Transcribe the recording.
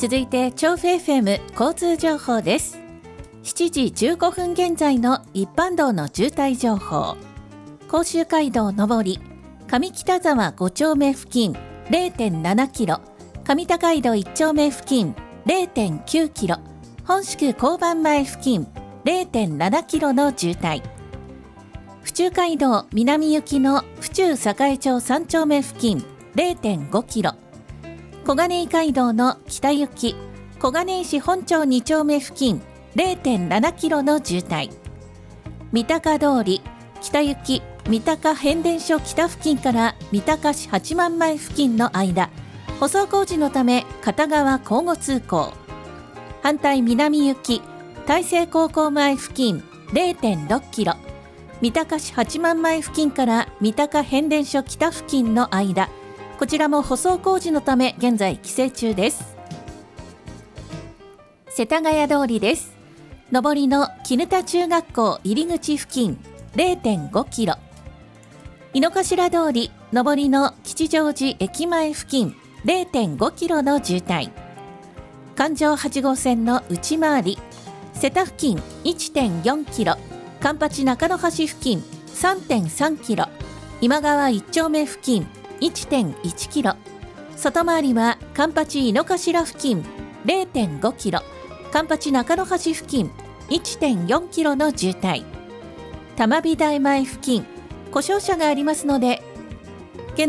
続いて調布 FM 交通情報です。7時15分現在の一般道の渋滞情報。甲州街道上り上北沢5丁目付近 0.7 キロ、上高街道1丁目付近 0.9 キロ、本宿交番前付近 0.7 キロの渋滞。府中街道南行きの府中栄町3丁目付近 0.5 キロ、小金井街道の北行き小金井市本町2丁目付近 0.7 キロの渋滞。三鷹通り北行き三鷹変電所北付近から三鷹市八幡前付近の間、舗装工事のため片側交互通行。反対南行き大成高校前付近 0.6 キロ、三鷹市八幡前付近から三鷹変電所北付近の間、こちらも舗装工事のため現在規制中です。世田谷通りです。上りの絹田中学校入り口付近 0.5 キロ、井の頭通り上りの吉祥寺駅前付近 0.5 キロの渋滞。環状8号線の内回り瀬田付近 1.4 キロ、環八中野橋付近 3.3 キロ、今川1丁目付近 1.1 キロ、外回りは環八井の頭付近 0.5 キロ、環八中野橋付近 1.4 キロの渋滞。玉美台前付近故障車がありますので